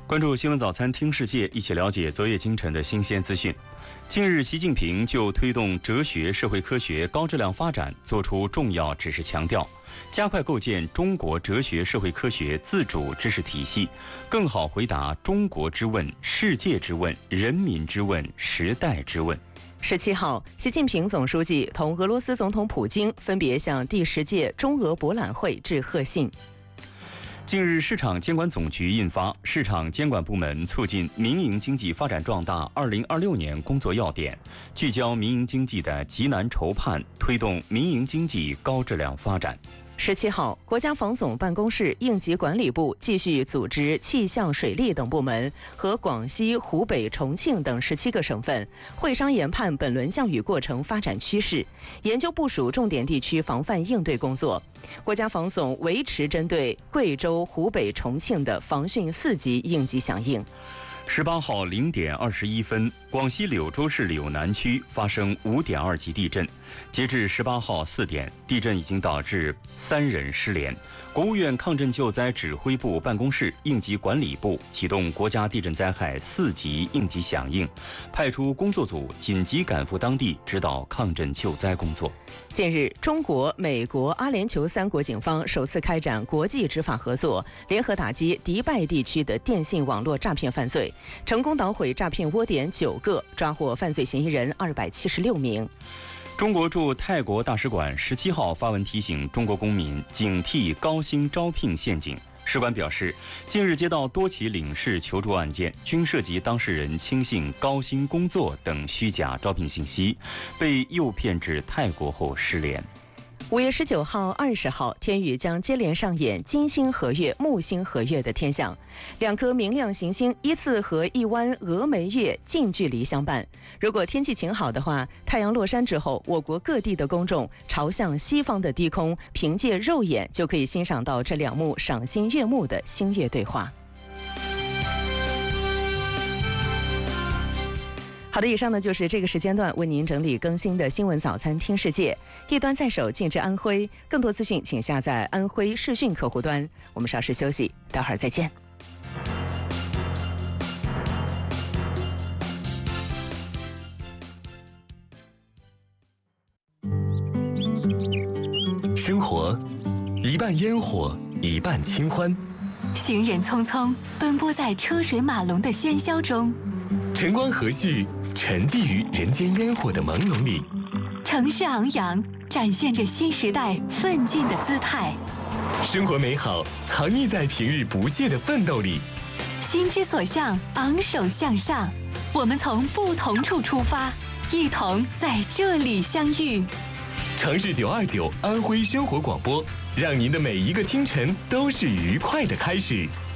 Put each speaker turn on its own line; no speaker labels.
关注新闻早餐听世界，一起了解昨夜今晨的新鲜资讯。近日，习近平就推动哲学、社会科学高质量发展作出重要指示，强调加快构建中国哲学社会科学自主知识体系，更好回答中国之问、世界之问、人民之问、时代之问。
17号，习近平总书记同俄罗斯总统普京分别向第10届中俄博览会致贺信。
近日，市场监管总局印发《市场监管部门促进民营经济发展壮大2026年工作要点》，聚焦民营经济的急难筹判，推动民营经济高质量发展。
17号，国家防总办公室应急管理部继续组织气象、水利等部门和广西、湖北、重庆等17个省份会商研判本轮降雨过程发展趋势，研究部署重点地区防范应对工作。国家防总维持针对贵州、湖北、重庆的防汛4级应急响应。
18号0点21分，广西柳州市柳南区发生5.2级地震。截至18号4点，地震已经导致3人失联。国务院抗震救灾指挥部办公室应急管理部启动国家地震灾害4级应急响应，派出工作组紧急赶赴当地指导抗震救灾工作。
近日，中国、美国、阿联酋3国警方首次开展国际执法合作，联合打击迪拜地区的电信网络诈骗犯罪，成功捣毁诈骗窝点9个，抓获犯罪嫌疑人276名。
中国驻泰国大使馆17号发文提醒中国公民警惕高薪招聘陷阱。使馆表示，近日接到多起领事求助案件，均涉及当事人轻信高薪工作等虚假招聘信息，被诱骗至泰国后失联。
5月19号、20号，天宇将接连上演金星合月、木星合月的天象，2颗明亮行星依次和一弯峨眉月近距离相伴。如果天气晴好的话，太阳落山之后，我国各地的公众朝向西方的低空，凭借肉眼就可以欣赏到这2幕赏心悦目的星月对话。好的，以上呢就是这个时间段为您整理更新的新闻早餐听世界，一端在手，进至安徽。更多资讯请下载安徽视讯客户端。我们稍事休息，待会儿再见。
生活一半烟火，一半清欢。
行人匆匆奔波在车水马龙的喧嚣中，
晨光和煦，沉寂于人间烟火的朦胧里。
城市昂扬，展现着新时代奋进的姿态。
生活美好，藏匿在平日不懈的奋斗里。
心之所向，昂首向上。我们从不同处出发，一同在这里相遇。
城市929安徽生活广播，让您的每一个清晨都是愉快的开始。